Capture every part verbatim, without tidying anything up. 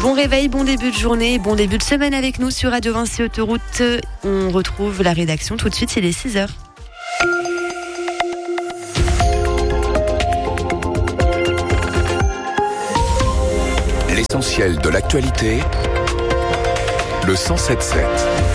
Bon réveil, bon début de journée, bon début de semaine avec nous sur Radio Vinci Autoroute. On retrouve la rédaction tout de suite, il est six heures. L'essentiel de l'actualité, le cent sept sept.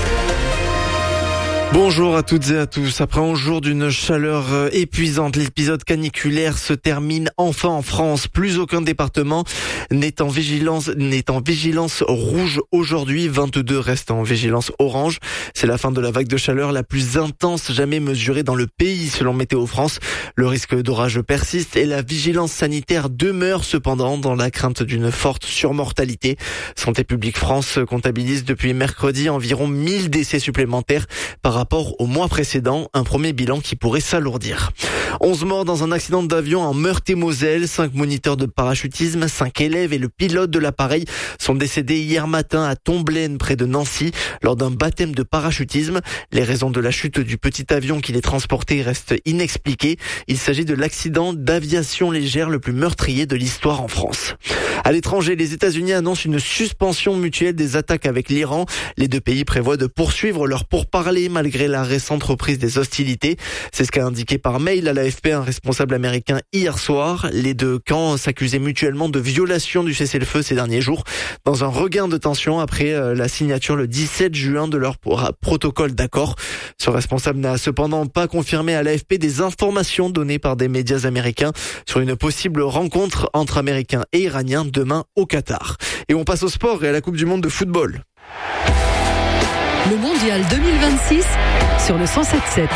Bonjour à toutes et à tous. Après un jour d'une chaleur épuisante, l'épisode caniculaire se termine enfin en France. Plus aucun département n'est en vigilance, n'est en vigilance rouge aujourd'hui. vingt-deux restent en vigilance orange. C'est la fin de la vague de chaleur la plus intense jamais mesurée dans le pays, selon Météo France. Le risque d'orage persiste et la vigilance sanitaire demeure cependant dans la crainte d'une forte surmortalité. Santé publique France comptabilise depuis mercredi environ mille décès supplémentaires par rapport au mois précédent, un premier bilan qui pourrait s'alourdir. onze morts dans un accident d'avion en Meurthe-et-Moselle, cinq moniteurs de parachutisme, cinq élèves et le pilote de l'appareil sont décédés hier matin à Tomblaine près de Nancy lors d'un baptême de parachutisme. Les raisons de la chute du petit avion qui les transportait restent inexpliquées. Il s'agit de l'accident d'aviation légère le plus meurtrier de l'histoire en France. À l'étranger, les États-Unis annoncent une suspension mutuelle des attaques avec l'Iran. Les deux pays prévoient de poursuivre leurs pourparlers malgré la récente reprise des hostilités. C'est ce qu'a indiqué par mail à l'A F P un responsable américain hier soir. Les deux camps s'accusaient mutuellement de violation du cessez-le-feu ces derniers jours, dans un regain de tension après la signature le dix-sept juin de leur protocole d'accord. Ce responsable n'a cependant pas confirmé à l'A F P des informations données par des médias américains sur une possible rencontre entre Américains et Iraniens demain au Qatar. Et on passe au sport et à la Coupe du Monde de football. Le mondial deux mille vingt-six sur le cent sept sept.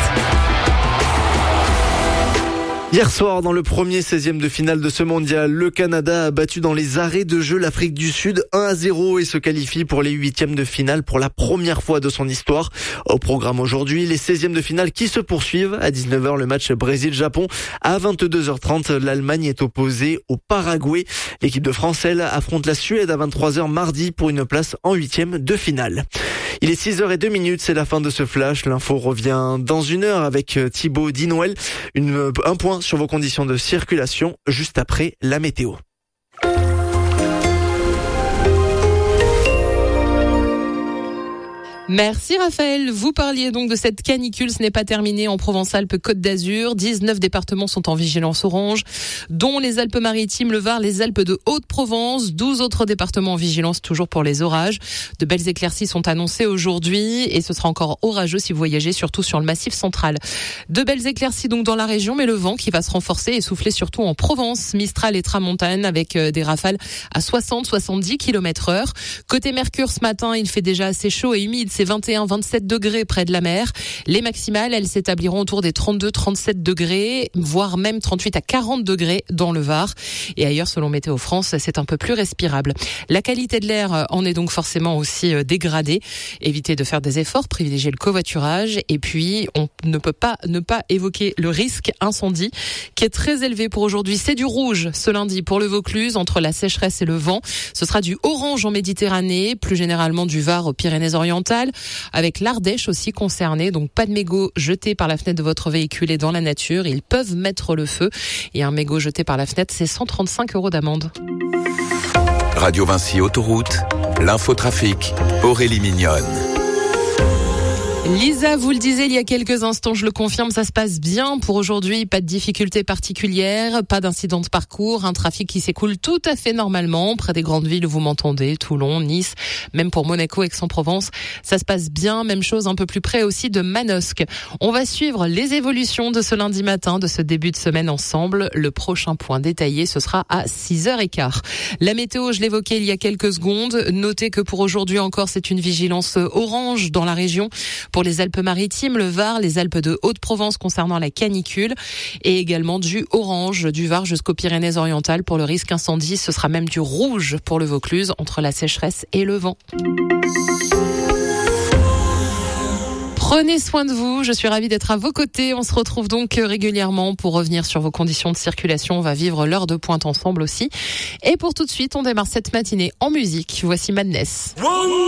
Hier soir, dans le premier seizième de finale de ce mondial, le Canada a battu dans les arrêts de jeu l'Afrique du Sud un à zéro et se qualifie pour les huitièmes de finale pour la première fois de son histoire. Au programme aujourd'hui, les seizièmes de finale qui se poursuivent. À dix-neuf heures, le match Brésil-Japon. À vingt-deux heures trente, l'Allemagne est opposée au Paraguay. L'équipe de France, elle, affronte la Suède à vingt-trois heures mardi pour une place en huitième de finale. Il est six heures zéro deux minutes, c'est la fin de ce flash. L'info revient dans une heure avec Thibaut Dinouel. Une, un point sur vos conditions de circulation juste après la météo. Merci Raphaël. Vous parliez donc de cette canicule. Ce n'est pas terminé en Provence-Alpes-Côte d'Azur. dix-neuf départements sont en vigilance orange, dont les Alpes-Maritimes, le Var, les Alpes de Haute-Provence. douze autres départements en vigilance toujours pour les orages. De belles éclaircies sont annoncées aujourd'hui et ce sera encore orageux si vous voyagez surtout sur le massif central. De belles éclaircies donc dans la région, mais le vent qui va se renforcer et souffler surtout en Provence, Mistral et Tramontane avec des rafales à soixante à soixante-dix kilomètres heure. Côté Mercure, ce matin, il fait déjà assez chaud et humide. C'est vingt et un à vingt-sept degrés près de la mer. Les maximales, elles s'établiront autour des trente-deux à trente-sept degrés, voire même trente-huit à quarante degrés dans le Var. Et ailleurs, selon Météo France, c'est un peu plus respirable. La qualité de l'air en est donc forcément aussi dégradée. Évitez de faire des efforts, privilégiez le covoiturage. Et puis, on ne peut pas ne pas évoquer le risque incendie qui est très élevé pour aujourd'hui. C'est du rouge ce lundi pour le Vaucluse, entre la sécheresse et le vent. Ce sera du orange en Méditerranée, plus généralement du Var aux Pyrénées-Orientales, avec l'Ardèche aussi concernée. Donc pas de mégots jetés par la fenêtre de votre véhicule et dans la nature. Ils peuvent mettre le feu. Et un mégot jeté par la fenêtre, c'est cent trente-cinq euros d'amende. Radio Vinci Autoroute, l'infotrafic, Aurélie Mignonne. Lisa, vous le disiez il y a quelques instants, je le confirme, ça se passe bien pour aujourd'hui. Pas de difficultés particulières, pas d'incident de parcours, un trafic qui s'écoule tout à fait normalement près des grandes villes où vous m'entendez, Toulon, Nice, même pour Monaco, Aix-en-Provence. Ça se passe bien, même chose un peu plus près aussi de Manosque. On va suivre les évolutions de ce lundi matin, de ce début de semaine ensemble. Le prochain point détaillé, ce sera à six heures quinze. La météo, je l'évoquais il y a quelques secondes. Notez que pour aujourd'hui encore, c'est une vigilance orange dans la région. Pour les Alpes-Maritimes, le Var, les Alpes de Haute-Provence concernant la canicule et également du orange du Var jusqu'aux Pyrénées-Orientales pour le risque incendie. Ce sera même du rouge pour le Vaucluse entre la sécheresse et le vent. Prenez soin de vous, je suis ravie d'être à vos côtés. On se retrouve donc régulièrement pour revenir sur vos conditions de circulation. On va vivre l'heure de pointe ensemble aussi. Et pour tout de suite, on démarre cette matinée en musique. Voici Madness.